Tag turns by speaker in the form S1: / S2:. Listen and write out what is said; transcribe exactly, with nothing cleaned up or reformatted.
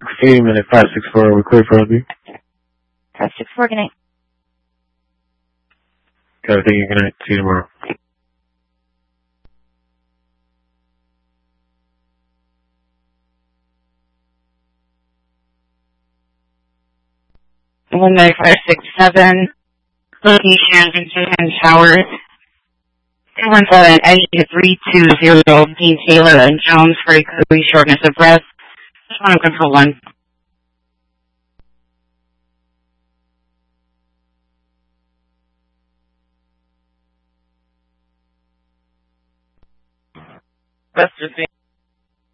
S1: Eighty minute five six four. We're clear for rugby.
S2: Five six four. Good night.
S1: Got it. Thank you. Good night. See you tomorrow.
S3: One nine five six seven. Location Vincent Towers. One seven eight three two zero. Dean Taylor and Jones for a shortness of breath. Just want to control one. That's just